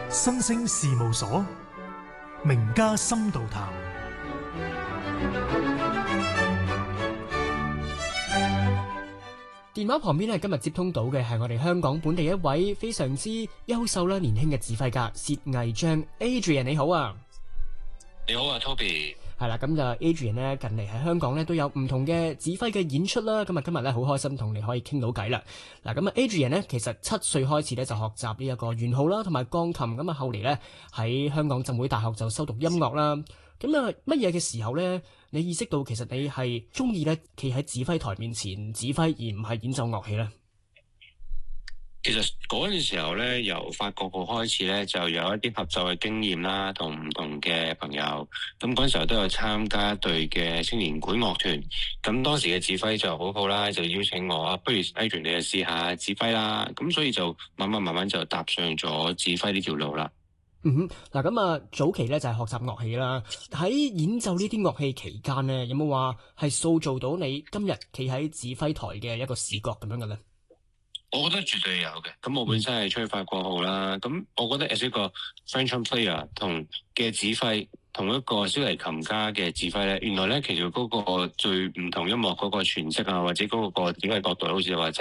新星事務所，名家深度談。 電話旁邊咧，今日接通到嘅係我哋香港本地一位非常之優秀啦、年輕嘅指揮家薛毅章 Adrian， 你好啊！ 你好啊 Toby。 係啦，咁就 Adrian 咧，近嚟喺香港咧都有唔同嘅指揮嘅演出啦。咁啊，今日咧好開心同你可以傾到偈啦。嗱，咁啊 Adrian 咧，其實7歲開始咧就學習呢一個圓號啦，同埋鋼琴。咁啊，後嚟咧喺香港浸會大學就修讀音樂啦。咁啊，乜嘢嘅時候咧，你意識到其實你係中意咧企喺指揮台面前指揮，而唔係演奏樂器咧？ 其實嗰陣時候咧，由法國部開始咧，就有一啲合作嘅經驗啦，同唔同嘅朋友。咁嗰陣時候都有參加一隊嘅青年管樂團。咁當時嘅指揮就好好啦，就邀請我啊，不如 Adrian 你就試下指揮啦。咁所以就慢慢就踏上咗指揮呢條路啦。 嗱咁啊，早期咧就係學習樂器啦。喺演奏呢啲樂器期間咧，有冇話係塑造到你今日企喺指揮台嘅一個視覺咁樣嘅咧？ 我覺得絕對有嘅。咁我本身係吹法國號啦，咁我覺得 as 一個 French horn player 同嘅指揮，同一個小提琴家嘅指揮咧，原來咧其實嗰個最唔同音樂嗰個詮釋啊，或者嗰個點嘅角度，好似話